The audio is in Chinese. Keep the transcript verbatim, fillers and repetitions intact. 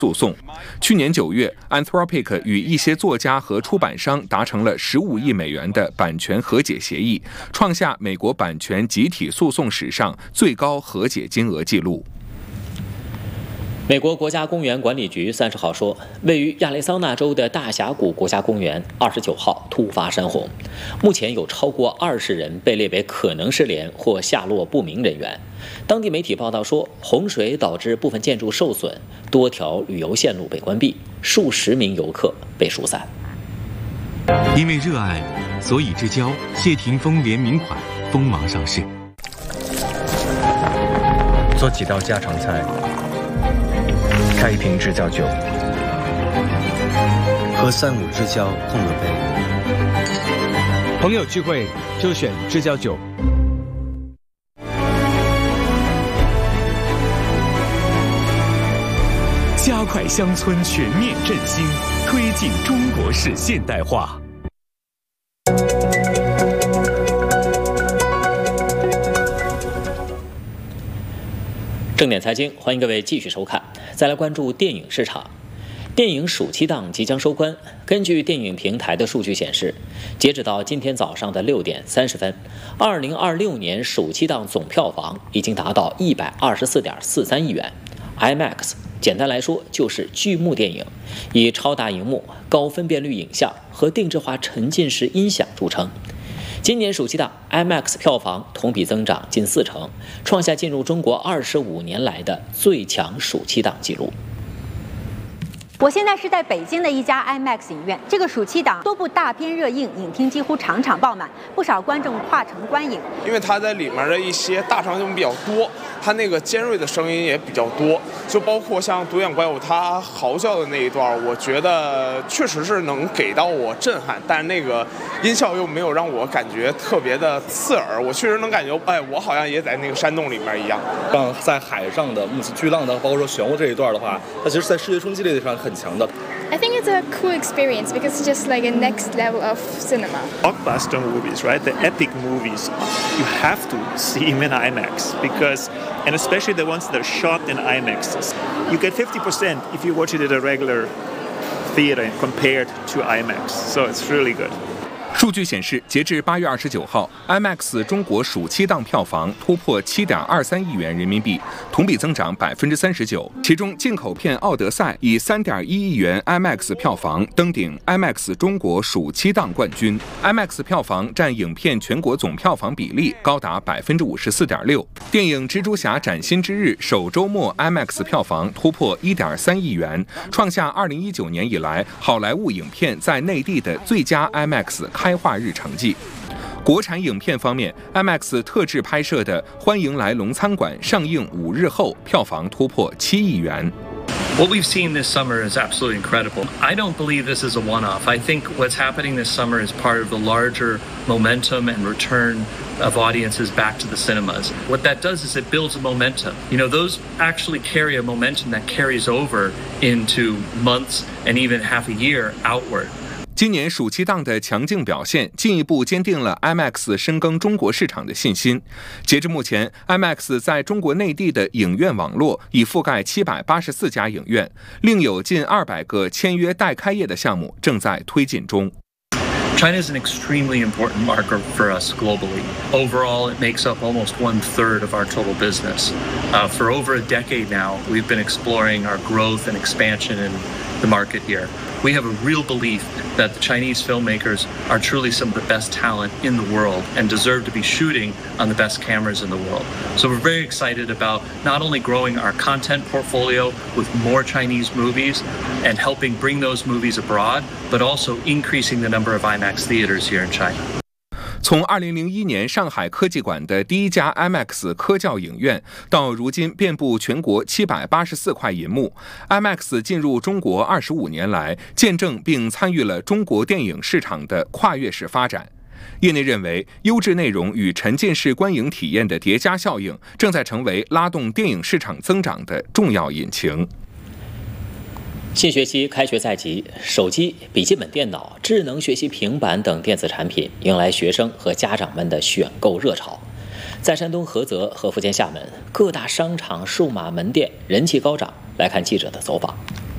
诉讼。去年九月 ，Anthropic 与一些作家和出版商达成了十五亿美元的版权和解协议，创下美国版权集体诉讼史上最高和解金额纪录。 美国国家公园管理局三十号说，位于亚利桑那州的大峡谷国家公园二十九号突发山洪，目前有超过二十人被列为可能失联或下落不明人员。当地媒体报道说，洪水导致部分建筑受损，多条旅游线路被关闭，数十名游客被疏散。 因为热爱，所以之交谢霆锋联名款锋芒上市。 做几道家常菜。开一瓶知交酒， 和三五知交碰了杯。 朋友聚会就选知交酒。 加快乡村全面振兴，推进中国式现代化。 正点财经，欢迎各位继续收看。再来关注电影市场，电影暑期档即将收官。根据电影平台的数据显示，截止到今天早上的六点三十分，二零二六年暑期档总票房已经达到一百二十四点四三亿元。IMAX 简单来说就是巨幕电影，以超大荧幕、高分辨率影像和定制化沉浸式音响著称。今年暑期档 IMAX 票房同比增长近四成，创下进入中国二十五年来的最强暑期档纪录。 我现在是在北京的一家 IMAX 影院，这个暑期档多部大片热映，影厅几乎场场爆满，不少观众跨城观影。 因为它在里面的一些大场景比较多，它那个尖锐的声音也比较多，就包括像独眼怪物它嚎叫的那一段，我觉得确实是能给到我震撼，但是那个音效又没有让我感觉特别的刺耳，我确实能感觉，哎，我好像也在那个山洞里面一样。 像在海上的目击巨浪的，包括说漩涡这一段的话，它其实在视觉冲击力上很强的。 I think it's a cool experience because it's just like a next level of cinema. Blockbuster movies, right? The epic movies, you have to see them in IMAX because, and especially the ones that are shot in IMAX, you get fifty percent if you watch it at a regular theater compared to IMAX. So it's really good. 数据显示，截至八月二十九号 ，IMAX 中国暑期档票房突破七点二三亿元人民币，同比增长百分之三十九。其中，进口片《奥德赛》以三点一亿元 IMAX 票房登顶 IMAX 中国暑期档冠军。IMAX 票房占影片全国总票房比例高达百分之五十四点六。电影《蜘蛛侠：崭新之日》首周末 IMAX 票房突破一点三亿元，创下二零一九年以来好莱坞影片在内地的最佳 IMAX 开画日成绩。国产影片方面 ，IMAX 特制拍摄的《欢迎来龙餐馆》上映五日后，票房突破七亿元。 What we've seen this summer is absolutely incredible. I don't believe this is a one-off. I think what's happening this summer is part of the larger momentum and return of audiences back to the cinemas. What that does is it builds a momentum. You know, those actually carry a momentum that carries over into months and even half a year outward. 今年暑期档的强劲表现，进一步坚定了 IMAX 深耕中国市场的信心。截至目前 ，IMAX 在中国内地的影院网络已覆盖七百八十四家影院，另有近二百个签约待开业的项目正在推进中。 China is an extremely important market for us globally. Overall, it makes up almost one third of our total business. Uh, for over a decade now, we've been exploring our growth and expansion in the market here. We have a real belief that the Chinese filmmakers are truly some of the best talent in the world and deserve to be shooting on the best cameras in the world. So we're very excited about not only growing our content portfolio with more Chinese movies and helping bring those movies abroad, but also increasing the number of IMAX theaters here in China. 从二零零一年上海科技馆的第一家 IMAX 科教影院，到如今遍布全国七百八十四块银幕 ，IMAX 进入中国二十五年来，见证并参与了中国电影市场的跨越式发展。业内认为，优质内容与沉浸式观影体验的叠加效应，正在成为拉动电影市场增长的重要引擎。 新学期开学在即，手机、笔记本电脑、智能学习平板等电子产品迎来学生和家长们的选购热潮。在山东菏泽和福建厦门，各大商场数码门店人气高涨。来看记者的走访。